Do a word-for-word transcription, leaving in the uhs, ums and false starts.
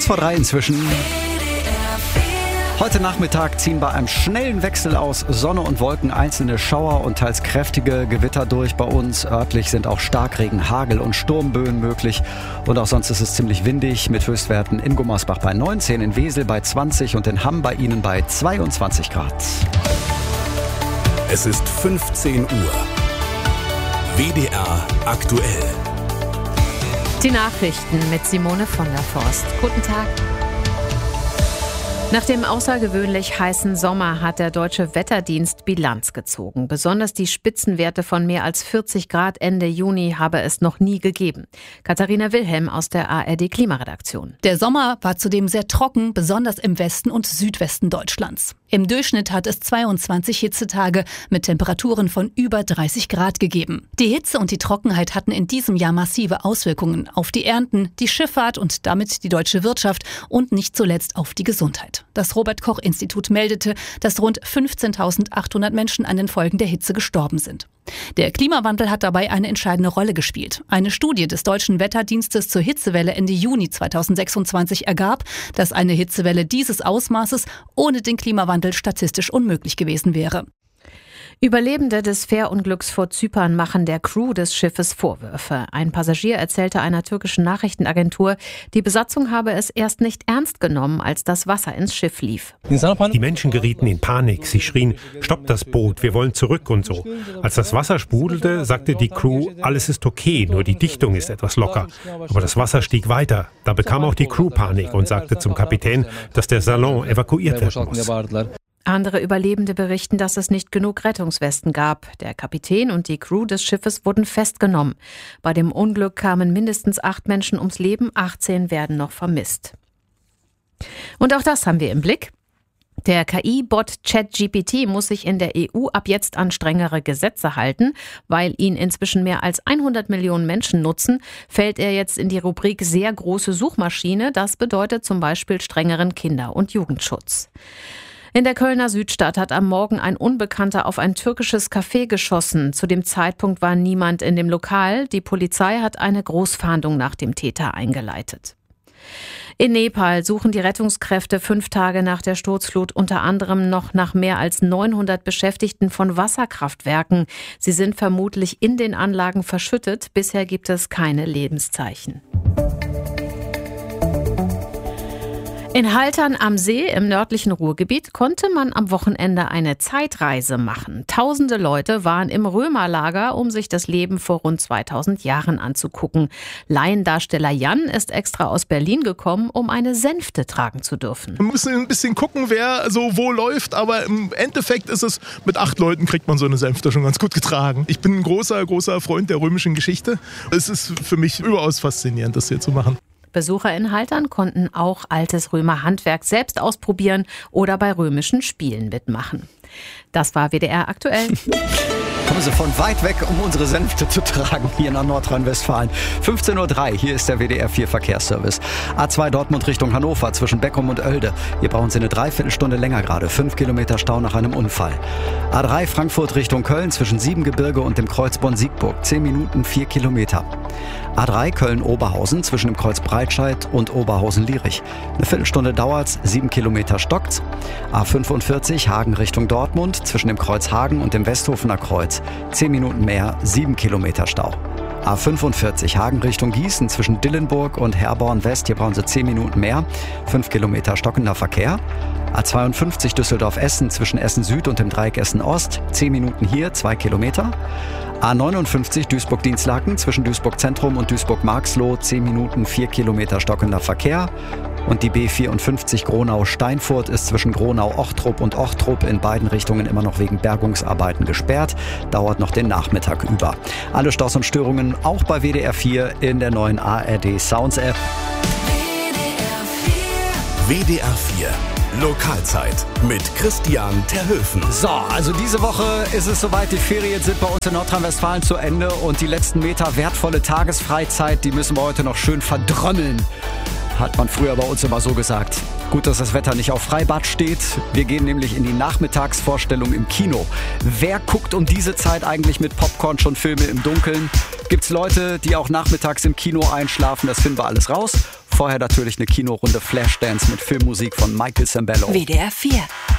vor drei inzwischen. Heute Nachmittag ziehen bei einem schnellen Wechsel aus Sonne und Wolken einzelne Schauer und teils kräftige Gewitter durch bei uns. Örtlich sind auch Starkregen, Hagel und Sturmböen möglich. Und auch sonst ist es ziemlich windig mit Höchstwerten in Gummersbach bei neunzehn, in Wesel bei zwanzig und in Hamm bei Ihnen bei zweiundzwanzig Grad. Es ist fünfzehn Uhr. W D R aktuell. Die Nachrichten mit Simone von der Forst. Guten Tag. Nach dem außergewöhnlich heißen Sommer hat der Deutsche Wetterdienst Bilanz gezogen. Besonders die Spitzenwerte von mehr als vierzig Grad Ende Juni habe es noch nie gegeben. Katharina Wilhelm aus der A R D Klimaredaktion. Der Sommer war zudem sehr trocken, besonders im Westen und Südwesten Deutschlands. Im Durchschnitt hat es zweiundzwanzig Hitzetage mit Temperaturen von über dreißig Grad gegeben. Die Hitze und die Trockenheit hatten in diesem Jahr massive Auswirkungen auf die Ernten, die Schifffahrt und damit die deutsche Wirtschaft und nicht zuletzt auf die Gesundheit. Das Robert-Koch-Institut meldete, dass rund fünfzehntausendachthundert Menschen an den Folgen der Hitze gestorben sind. Der Klimawandel hat dabei eine entscheidende Rolle gespielt. Eine Studie des Deutschen Wetterdienstes zur Hitzewelle Ende Juni zweitausendsechsundzwanzig ergab, dass eine Hitzewelle dieses Ausmaßes ohne den Klimawandel statistisch unmöglich gewesen wäre. Überlebende des Fährunglücks vor Zypern machen der Crew des Schiffes Vorwürfe. Ein Passagier erzählte einer türkischen Nachrichtenagentur, die Besatzung habe es erst nicht ernst genommen, als das Wasser ins Schiff lief. Die Menschen gerieten in Panik. Sie schrien, stopp das Boot, wir wollen zurück und so. Als das Wasser sprudelte, sagte die Crew, alles ist okay, nur die Dichtung ist etwas locker. Aber das Wasser stieg weiter. Da bekam auch die Crew Panik und sagte zum Kapitän, dass der Salon evakuiert werden muss. Andere Überlebende berichten, dass es nicht genug Rettungswesten gab. Der Kapitän und die Crew des Schiffes wurden festgenommen. Bei dem Unglück kamen mindestens acht Menschen ums Leben, achtzehn werden noch vermisst. Und auch das haben wir im Blick. Der K I-Bot ChatGPT muss sich in der E U ab jetzt an strengere Gesetze halten. Weil ihn inzwischen mehr als hundert Millionen Menschen nutzen, fällt er jetzt in die Rubrik sehr große Suchmaschine. Das bedeutet zum Beispiel strengeren Kinder- und Jugendschutz. In der Kölner Südstadt hat am Morgen ein Unbekannter auf ein türkisches Café geschossen. Zu dem Zeitpunkt war niemand in dem Lokal. Die Polizei hat eine Großfahndung nach dem Täter eingeleitet. In Nepal suchen die Rettungskräfte fünf Tage nach der Sturzflut unter anderem noch nach mehr als neunhundert Beschäftigten von Wasserkraftwerken. Sie sind vermutlich in den Anlagen verschüttet. Bisher gibt es keine Lebenszeichen. In Haltern am See im nördlichen Ruhrgebiet konnte man am Wochenende eine Zeitreise machen. Tausende Leute waren im Römerlager, um sich das Leben vor rund zweitausend Jahren anzugucken. Laiendarsteller Jan ist extra aus Berlin gekommen, um eine Sänfte tragen zu dürfen. Wir müssen ein bisschen gucken, wer so wo läuft, aber im Endeffekt ist es, mit acht Leuten kriegt man so eine Sänfte schon ganz gut getragen. Ich bin ein großer, großer Freund der römischen Geschichte. Es ist für mich überaus faszinierend, das hier zu machen. Besucher in Haltern konnten auch altes Römerhandwerk selbst ausprobieren oder bei römischen Spielen mitmachen. Das war W D R aktuell. Kommen Sie von weit weg, um unsere Sänfte zu tragen, hier nach Nordrhein-Westfalen. fünfzehn Uhr drei, hier ist der W D R vier Verkehrsservice. A zwei Dortmund Richtung Hannover zwischen Beckum und Oelde. Hier brauchen Sie eine Dreiviertelstunde länger gerade. Fünf Kilometer Stau nach einem Unfall. A drei Frankfurt Richtung Köln zwischen Siebengebirge und dem Kreuz Bonn-Siegburg. Zehn Minuten, vier Kilometer. A drei Köln-Oberhausen zwischen dem Kreuz Breitscheid und Oberhausen-Lierich. Eine Viertelstunde dauert's, sieben Kilometer stockt's. A fünfundvierzig Hagen Richtung Dortmund zwischen dem Kreuz Hagen und dem Westhofener Kreuz. Zehn Minuten mehr, sieben Kilometer Stau. A fünfundvierzig Hagen Richtung Gießen zwischen Dillenburg und Herborn West. Hier brauchen Sie zehn Minuten mehr, fünf Kilometer stockender Verkehr. A zweiundfünfzig Düsseldorf-Essen zwischen Essen Süd und dem Dreieck Essen Ost. zehn Minuten hier, zwei Kilometer. A neunundfünfzig Duisburg-Dienstlaken zwischen Duisburg Zentrum und Duisburg-Marxloh. zehn Minuten, vier Kilometer stockender Verkehr. Und die B vierundfünfzig Gronau-Steinfurt ist zwischen Gronau-Ochtrup und Ochtrup in beiden Richtungen immer noch wegen Bergungsarbeiten gesperrt. Dauert noch den Nachmittag über. Alle Staus und Störungen auch bei W D R vier in der neuen A R D Sounds App. W D R vier Lokalzeit mit Christian Terhöfen. So, also diese Woche ist es soweit, die Ferien sind bei uns in Nordrhein-Westfalen zu Ende und die letzten Meter wertvolle Tagesfreizeit, die müssen wir heute noch schön verdrömmeln. Hat man früher bei uns immer so gesagt. Gut, dass das Wetter nicht auf Freibad steht. Wir gehen nämlich in die Nachmittagsvorstellung im Kino. Wer guckt um diese Zeit eigentlich mit Popcorn schon Filme im Dunkeln? Gibt's Leute, die auch nachmittags im Kino einschlafen? Das finden wir alles raus. vorher natürlich eine Kinorunde Flashdance mit Filmmusik von Michael Sembello. W D R vier